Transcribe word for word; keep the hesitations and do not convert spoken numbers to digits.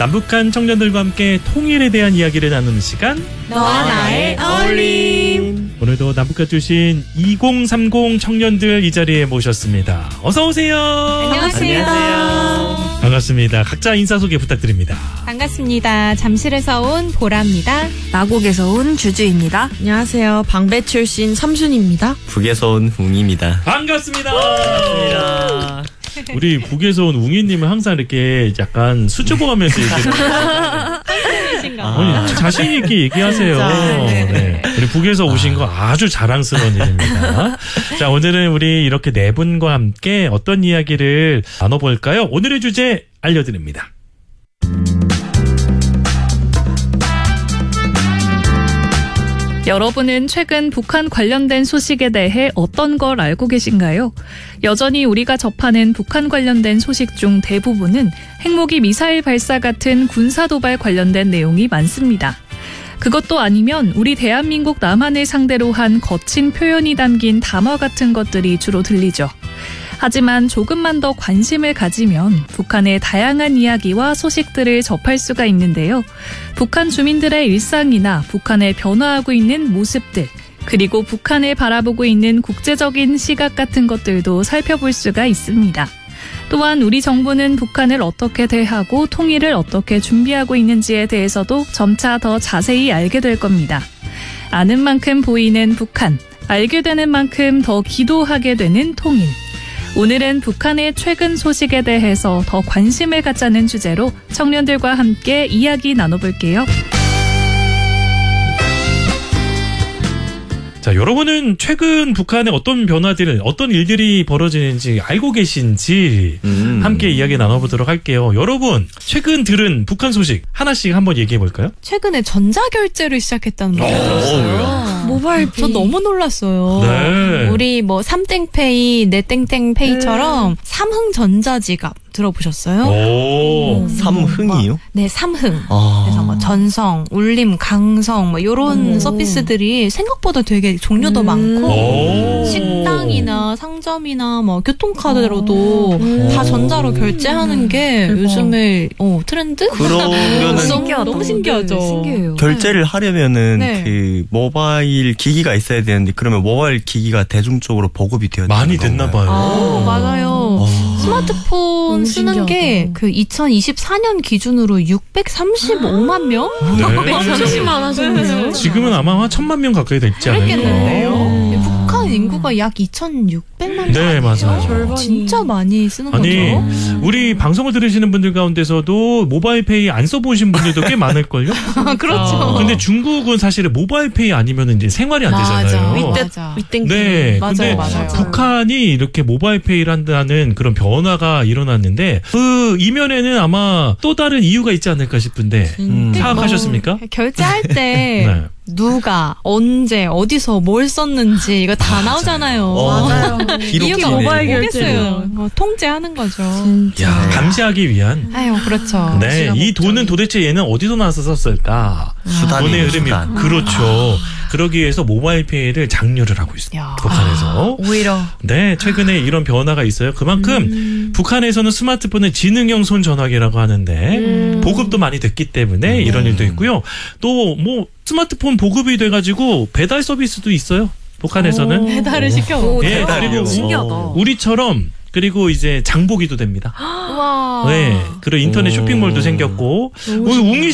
남북한 청년들과 함께 통일에 대한 이야기를 나누는 시간 너와 나의 어울림. 오늘도 남북한 출신 이공삼공 청년들 이 자리에 모셨습니다. 어서 오세요. 안녕하세요. 안녕하세요. 반갑습니다. 각자 인사 소개 부탁드립니다. 반갑습니다. 잠실에서 온 보라입니다. 마곡에서 온 주주입니다. 안녕하세요. 방배 출신 삼순입니다. 북에서 온 웅입니다. 반갑습니다. 반갑습니다. 우리 북에서 온 웅이님은 항상 이렇게 약간 수줍어하면서 얘기를 아니, 자신 있게 얘기하세요. 네. 우리 북에서 오신 거 아주 자랑스러운 일입니다. 자, 오늘은 우리 이렇게 네 분과 함께 어떤 이야기를 나눠볼까요? 오늘의 주제 알려드립니다. 여러분은 최근 북한 관련된 소식에 대해 어떤 걸 알고 계신가요? 여전히 우리가 접하는 북한 관련된 소식 중 대부분은 핵무기 미사일 발사 같은 군사도발 관련된 내용이 많습니다. 그것도 아니면 우리 대한민국 남한을 상대로 한 거친 표현이 담긴 담화 같은 것들이 주로 들리죠. 하지만 조금만 더 관심을 가지면 북한의 다양한 이야기와 소식들을 접할 수가 있는데요. 북한 주민들의 일상이나 북한의 변화하고 있는 모습들, 그리고 북한을 바라보고 있는 국제적인 시각 같은 것들도 살펴볼 수가 있습니다. 또한 우리 정부는 북한을 어떻게 대하고 통일을 어떻게 준비하고 있는지에 대해서도 점차 더 자세히 알게 될 겁니다. 아는 만큼 보이는 북한, 알게 되는 만큼 더 기도하게 되는 통일. 오늘은 북한의 최근 소식에 대해서 더 관심을 갖자는 주제로 청년들과 함께 이야기 나눠볼게요. 자, 여러분은 최근 북한의 어떤 변화들, 어떤 일들이 벌어지는지 알고 계신지 음. 함께 이야기 나눠보도록 할게요. 여러분, 최근 들은 북한 소식 하나씩 한번 얘기해 볼까요? 최근에 전자결제를 시작했다는 말을 들었어요. 모바일 전 너무 놀랐어요. 네. 우리 뭐 삼땡페이, 네땡땡페이처럼 네. 삼흥전자지갑 들어보셨어요? 오. 음. 삼흥이요? 네, 삼흥. 아. 그래서 뭐 전성, 울림, 강성 뭐 이런 오. 서비스들이 생각보다 되게 종류도 음. 많고 오. 식당이나 상점이나 뭐 교통카드로도 음. 다 전자로 결제하는 게 대박. 요즘의 어, 트렌드? 그러면은 너무, 너무 신기하죠. 신기해요. 결제를 하려면은 네. 그 모바일 기기가 있어야 되는데 그러면 모바일 기기가 대중적으로 보급이 되어 많이 됐나 봐요. 아, 맞아요. 아. 스마트폰 너무 쓰는 신기하다. 게 그 이천이십사 년 기준으로 육백삼십오만 명? 네. 백삼십만 하셨네요. 지금은 아마 한 천만 명 가까이 됐지 않을까. 그랬겠는데요. 음. 북한 인구가 약 이천육백만 명. 네, 아니에요? 맞아요. 절반이. 진짜 많이 쓰는 아니, 거죠. 우리 방송을 들으시는 분들 가운데서도 모바일페이 안 써보신 분들도 꽤 많을걸요? 그렇죠. 근데 중국은 사실은 모바일페이 아니면 이제 생활이 안 맞아. 되잖아요. 맞아. 윗땡. 네, 맞아요, 근데 맞아요. 북한이 이렇게 모바일페이를 한다는 그런 변화가 일어났는데 그 이면에는 아마 또 다른 이유가 있지 않을까 싶은데 음. 파악하셨습니까? 결제할 때 네. 누가 언제 어디서 뭘 썼는지 이거 다 나오잖아요. 어. 맞아요. 기록이 이유가 모바일 뭐겠어요? 뭐 통제하는 거죠. 야, 감시하기 위한. 아유, 그렇죠. 네, 이 돈은 도대체 얘는 어디서 나서 썼을까? 수단이에요, 돈의 흐름이 수단. 그렇죠. 그러기 위해서 모바일페이를 장려를 하고 있습니다. 야. 북한에서. 오히려. 네, 최근에 이런 변화가 있어요. 그만큼 음. 북한에서는 스마트폰은 지능형 손전화기라고 하는데 음. 보급도 많이 됐기 때문에 이런 일도 있고요. 또 뭐 스마트폰 보급이 돼가지고 배달 서비스도 있어요. 북한에서는. 배달을 시켜. 오, 예, 대박. 그리고 신기하다. 우리처럼 그리고 이제 장보기도 됩니다. 와. 네, 그리고 인터넷 오. 쇼핑몰도 생겼고, 우리 웅이